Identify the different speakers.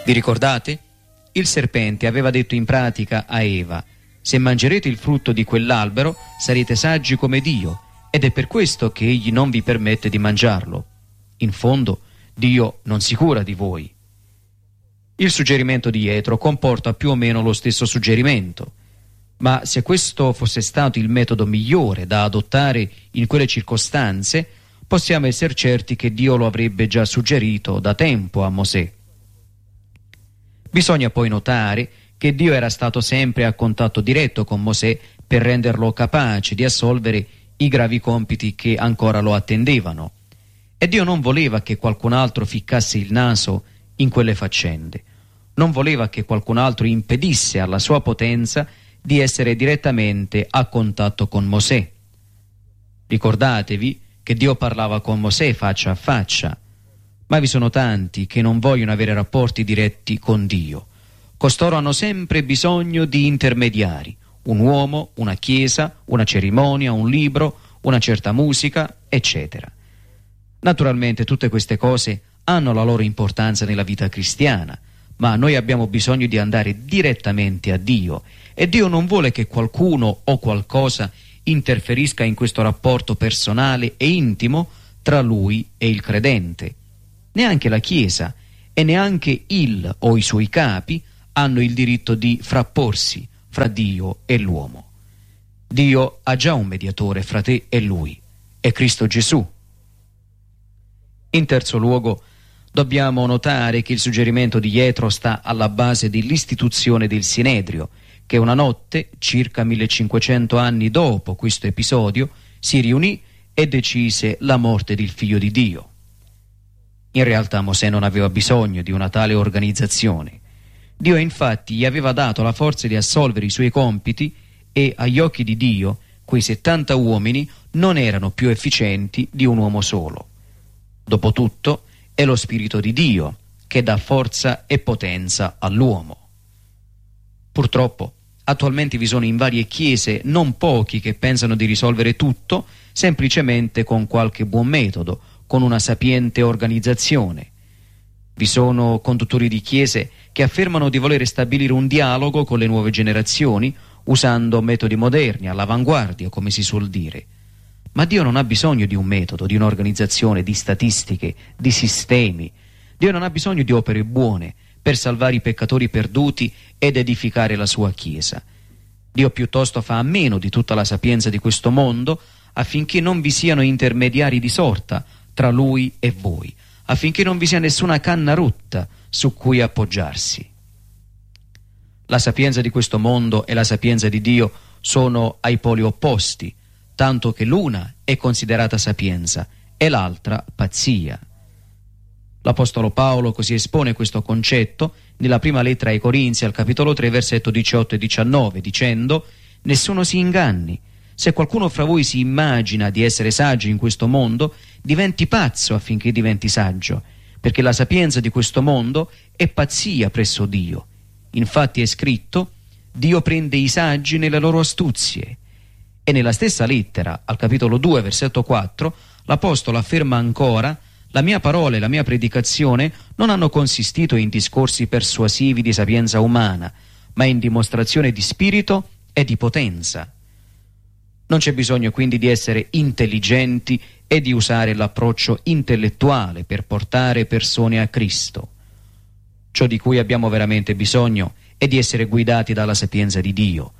Speaker 1: Vi ricordate? Il serpente aveva detto in pratica a Eva: se mangerete il frutto di quell'albero sarete saggi come Dio, ed è per questo che egli non vi permette di mangiarlo. In fondo, Dio non si cura di voi. Il suggerimento di Jetro comporta più o meno lo stesso suggerimento, ma se questo fosse stato il metodo migliore da adottare in quelle circostanze, possiamo essere certi che Dio lo avrebbe già suggerito da tempo a Mosè. Bisogna poi notare che Dio era stato sempre a contatto diretto con Mosè per renderlo capace di assolvere i gravi compiti che ancora lo attendevano. E Dio non voleva che qualcun altro ficcasse il naso in quelle faccende. Non voleva che qualcun altro impedisse alla sua potenza di essere direttamente a contatto con Mosè. Ricordatevi che Dio parlava con Mosè faccia a faccia, ma vi sono tanti che non vogliono avere rapporti diretti con Dio. Costoro hanno sempre bisogno di intermediari, un uomo, una chiesa, una cerimonia, un libro, una certa musica, eccetera. Naturalmente tutte queste cose hanno la loro importanza nella vita cristiana, ma noi abbiamo bisogno di andare direttamente a Dio, e Dio non vuole che qualcuno o qualcosa interferisca in questo rapporto personale e intimo tra Lui e il credente. Neanche la Chiesa e neanche il o i suoi capi hanno il diritto di frapporsi fra Dio e l'uomo. Dio ha già un mediatore fra te e Lui, è Cristo Gesù. In terzo luogo, dobbiamo notare che il suggerimento di Jetro sta alla base dell'istituzione del Sinedrio, che una notte, circa 1500 anni dopo questo episodio, si riunì e decise la morte del Figlio di Dio. In realtà Mosè non aveva bisogno di una tale organizzazione. Dio infatti gli aveva dato la forza di assolvere i suoi compiti e agli occhi di Dio quei 70 uomini non erano più efficienti di un uomo solo. Dopotutto è lo Spirito di Dio che dà forza e potenza all'uomo. Purtroppo attualmente vi sono in varie chiese non pochi che pensano di risolvere tutto semplicemente con qualche buon metodo, con una sapiente organizzazione. Vi sono conduttori di chiese che affermano di voler stabilire un dialogo con le nuove generazioni usando metodi moderni, all'avanguardia, come si suol dire. Ma Dio non ha bisogno di un metodo, di un'organizzazione, di statistiche, di sistemi. Dio non ha bisogno di opere buone per salvare i peccatori perduti ed edificare la sua Chiesa. Dio piuttosto fa a meno di tutta la sapienza di questo mondo affinché non vi siano intermediari di sorta tra Lui e voi, affinché non vi sia nessuna canna rotta su cui appoggiarsi. La sapienza di questo mondo e la sapienza di Dio sono ai poli opposti, tanto che l'una è considerata sapienza e l'altra pazzia. L'Apostolo Paolo così espone questo concetto nella prima lettera ai Corinzi al capitolo 3 versetto 18 e 19 dicendo: nessuno si inganni, se qualcuno fra voi si immagina di essere saggio in questo mondo, diventi pazzo affinché diventi saggio, perché la sapienza di questo mondo è pazzia presso Dio. Infatti è scritto: Dio prende i saggi nelle loro astuzie. E nella stessa lettera, al capitolo 2, versetto 4, l'Apostolo afferma ancora: la mia parola e la mia predicazione non hanno consistito in discorsi persuasivi di sapienza umana, ma in dimostrazione di spirito e di potenza. Non c'è bisogno quindi di essere intelligenti e di usare l'approccio intellettuale per portare persone a Cristo. Ciò di cui abbiamo veramente bisogno è di essere guidati dalla sapienza di Dio,